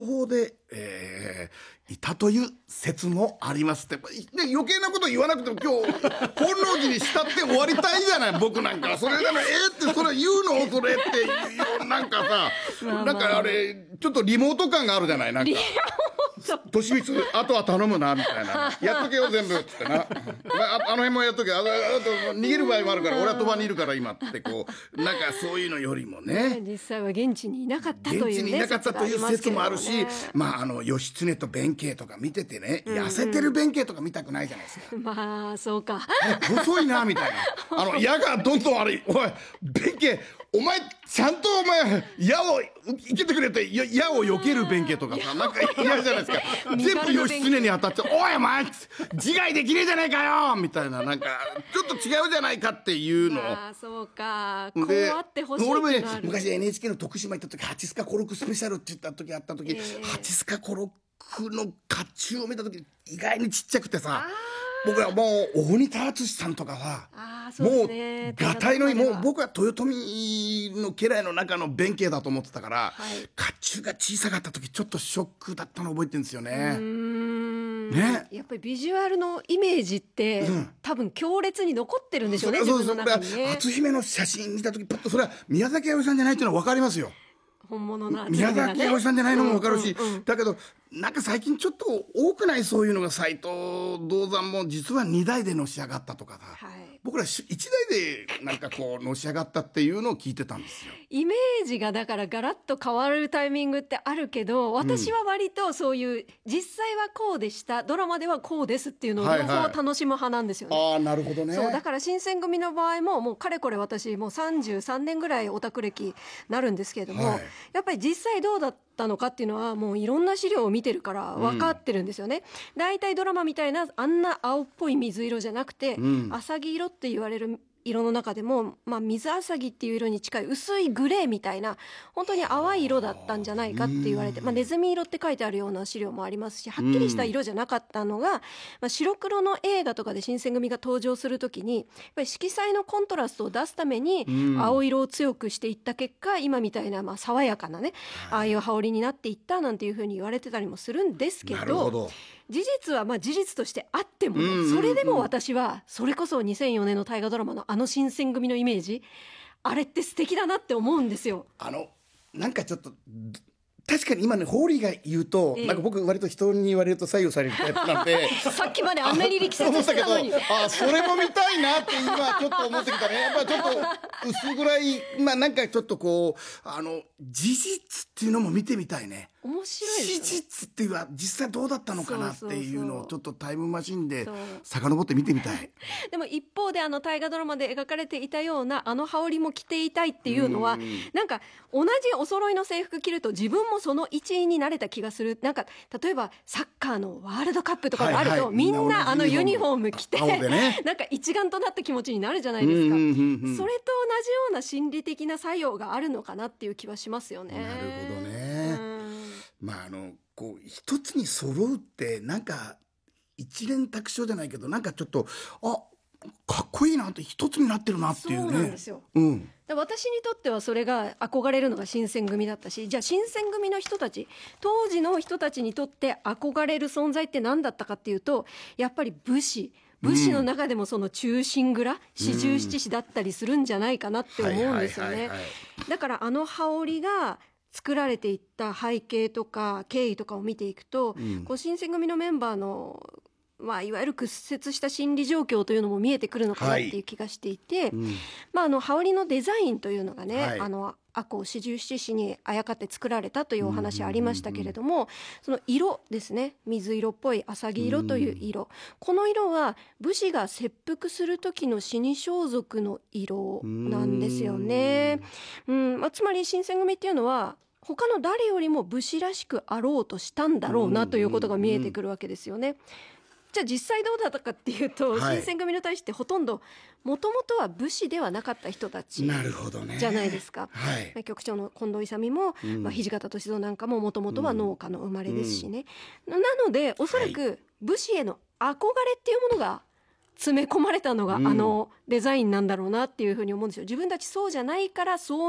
方で、いたという説もありますって。で余計なこと言わなくても今日本能寺に慕って終わりたいじゃない僕なんか。それなのってそれ言うのそれっていうなんかさなんかあれちょっとリモート感があるじゃない。なんか年光あとは頼むなみたいなやっとけよ全部ってなあの辺もやっとけあと逃げる場合もあるから俺は鳥羽にいるから今ってこうなんかそういうのよりもね実際は現地にいなかったという、ね、 現地にいなかったという説もあるし、義経と弁慶とか見ててね、痩せてる弁慶とか見たくないじゃないですか。 まあそうか細いなみたいな矢がどんどんあれおい弁慶お前ちゃんとお前矢を生けてくれて矢を避ける弁慶とかさなんか嫌じゃないですか全部義経に当たっておいお前自害できねえじゃないかよみたいななんかちょっと違うじゃないかっていうのあそうかこうあってほしいってのある。 俺もね昔 NHK の徳島行った時ハチスカコロクスペシャルって言った時あった時、ハチスカコロクの甲冑を見た時意外にちっちゃくてさ僕はもう大仁田敦さんとかさもうがたいのいいもう僕は豊臣の家来の中の弁慶だと思ってたから、甲冑が小さかった時ちょっとショックだったの覚えてるんですよね。ね、 やっぱりビジュアルのイメージって、多分強烈に残ってるんでしょうね自分の中にね。 篤姫の写真見た時パッとそれは宮崎あおいさんじゃないっていうのは分かりますよ。 本物の宮崎あおいさんじゃないのも分かるし、だけどなんか最近ちょっと多くないそういうのが斎藤道山も実は2代でのし上がったとかさ、僕ら1代でなんかこうのし上がったっていうのを聞いてたんですよ。 イメージがだからガラッと変わるタイミングってあるけど私は割とそういう実際はこうでしたドラマではこうですっていうのを両方楽しむ派なんですよね。 ああなるほどね。 そうだから新選組の場合ももうかれこれ私もう33年ぐらいオタク歴なるんですけれども、やっぱり実際どうだったのかっていうのはもういろんな資料を見てるから分かってるんですよね。だいたいドラマみたいなあんな青っぽい水色じゃなくて、浅葱色って言われる色の中でも、水あさぎっていう色に近い薄いグレーみたいな本当に淡い色だったんじゃないかって言われて、ネズミ色って書いてあるような資料もありますしはっきりした色じゃなかったのが、白黒の映画とかで新選組が登場するときにやっぱり色彩のコントラストを出すために青色を強くしていった結果今みたいな爽やかなねああいう羽織になっていったなんていうふうに言われてたりもするんですけど、事実は事実としてあっても、それでも私はそれこそ2004年の大河ドラマのあの新選組のイメージあれって素敵だなって思うんですよ。 なんかちょっと確かに今ねホーリーが言うと、なんか僕割と人に言われると左右されるタイプなんでさっきまであんなに力説してたのにそれも見たいなって今ちょっと思ってきたね。やっぱちょっと薄暗いなんかちょっとこう事実っていうのも見てみたいね。 面白いですよね。 事実っていうのは実際どうだったのかなっていうのをちょっとタイムマシンで遡って見てみたい。 でも一方で大河ドラマで描かれていたようなあの羽織も着ていたいっていうのはなんか同じお揃いの制服着ると自分もその一員になれた気がする。なんか例えばサッカーのワールドカップとかがあると、みんなユニフォーム着て、なんか一丸となった気持ちになるじゃないですか。それと同じような心理的な作用があるのかなっていう気はしますよね。 なるほどね。こう一つに揃うってなんか一連卓勝じゃないけどなんかちょっとかっこいいなって一つになってるなっていうね。 そうなんですよ。私にとってはそれが憧れるのが新選組だったし、じゃあ新選組の人たち当時の人たちにとって憧れる存在って何だったかっていうとやっぱり武士の中でもその忠臣蔵四十七士だったりするんじゃないかなって思うんですよね。だからあの羽織が作られていった背景とか経緯とかを見ていくと、新選組のメンバーのいわゆる屈折した心理状況というのも見えてくるのかなっていう気がしていて、羽織のデザインというのがね、赤穂四十七士にあやかって作られたというお話ありましたけれども、その色ですね、水色っぽい浅葱色という色、この色は武士が切腹する時の死に装束の色なんですよね。つまり新選組っていうのは他の誰よりも武士らしくあろうとしたんだろうなということが見えてくるわけですよね。じゃあ実際どうだったかっていうと、新選組に対してほとんどもともとは武士ではなかった人たちじゃないですか。局長の近藤勇も、土方歳三なんかももともとは農家の生まれですしね。なのでおそらく武士への憧れっていうものが詰め込まれたのがあのデザインなんだろうなっていうふうに思うんですよ。自分たちそうじゃないからそう